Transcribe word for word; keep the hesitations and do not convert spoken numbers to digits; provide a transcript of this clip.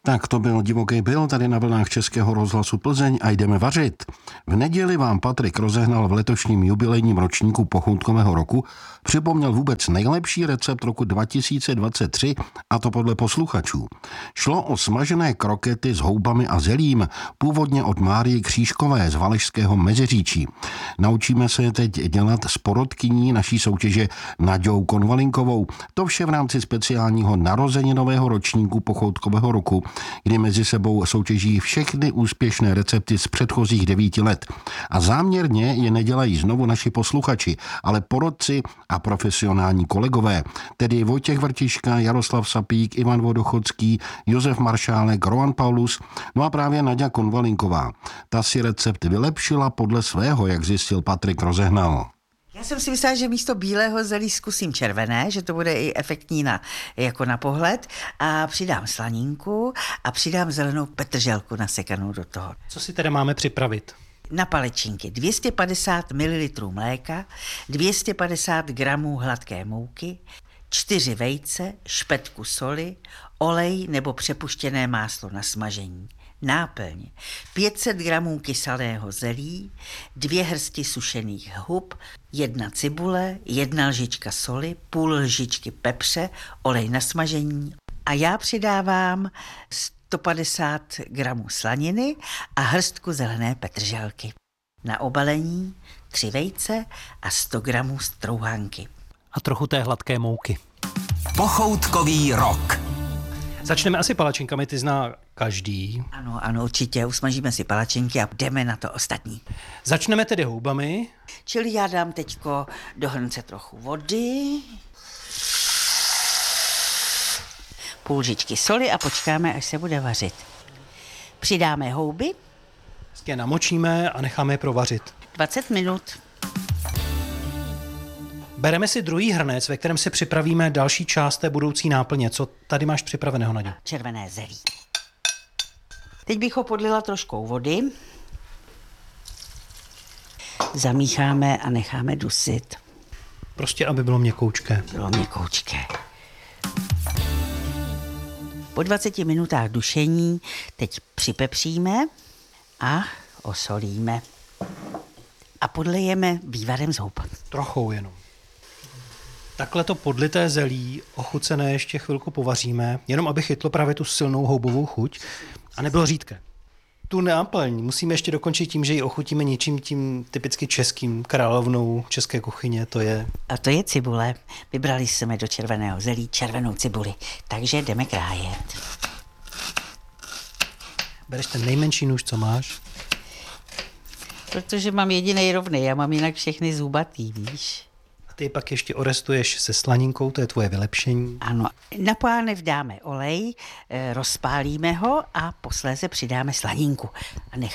Tak to byl Divoký Bill tady na vlnách Českého rozhlasu Plzeň a jdeme vařit. V neděli vám Patrik rozehnal v letošním jubilejním ročníku pochoutkového roku, připomněl vůbec nejlepší recept roku dva tisíce dvacet tři, a to podle posluchačů. Šlo o smažené krokety s houbami a zelím, původně od Márie Křížkové z Valašského Meziříčí. Naučíme se je teď dělat s porodkyní naší soutěže Naďou Konvalinkovou. To vše v rámci speciálního narozeninového ročníku pochoutkového roku, kdy mezi sebou soutěží všechny úspěšné recepty z předchozích devíti let. A záměrně je nedělají znovu naši posluchači, ale porodci a profesionální kolegové, tedy Vojtěch Vrtiška, Jaroslav Sapík, Ivan Vodochodský, Josef Maršálek, Roman Paulus, no a právě Naďa Konvalinková. Ta si recept vylepšila podle svého, jak zjistil Patrik Rozehnal. Já jsem si myslela, že místo bílého zelí zkusím červené, že to bude i efektní na, jako na pohled, a přidám slaninku a přidám zelenou petrželku nasekanou do toho. Co si teda máme připravit? Na palačinky dvě stě padesát mililitrů mléka, dvě stě padesát gramů hladké mouky, čtyři vejce, špetku soli, olej nebo přepuštěné máslo na smažení. Náplň pět set gramů kyselého zelí, dvě hrsti sušených hub, jedna cibule, jedna lžička soli, půl lžičky pepře, olej na smažení. A já přidávám sto padesát gramů slaniny a hrstku zelené petrželky. Na obalení tři vejce a sto gramů strouhanky. A trochu té hladké mouky. Pochoutkový rok. Začneme asi palačinkami, ty zná každý. Ano, ano, určitě. Usmažíme si palačinky a jdeme na to ostatní. Začneme tedy houbami. Čili já dám teďko do hrnce trochu vody, půl lžičky soli a počkáme, až se bude vařit. Přidáme houby. Je namočíme a necháme je provařit. dvacet minut. Bereme si druhý hrnec, ve kterém si připravíme další část té budoucí náplně. Co tady máš připraveného, Naďo? Červené zelí. Teď bych ho podlila troškou vody. Zamícháme a necháme dusit. Prostě, aby bylo měkoučké. Bylo měkoučké. Po dvaceti minutách dušení teď připepříme a osolíme. A podlejeme vývarem z hub. Trochou jenom. Takhle to podlité zelí, ochucené, ještě chvilku povaříme, jenom aby chytlo právě tu silnou houbovou chuť a nebylo řídké. Tu náplň musíme ještě dokončit tím, že ji ochutíme něčím tím typicky českým, královnou české kuchyně, to je... A to je cibule. Vybrali jsme do červeného zelí červenou cibuli, takže jdeme krájet. Bereš ten nejmenší nůž, co máš? Protože mám jedinej rovný, já mám jinak všechny zubatý, víš. A ty pak ještě orestuješ se slaninkou, to je tvoje vylepšení. Ano, na pánev dáme olej, rozpálíme ho a posléze přidáme slaninku. A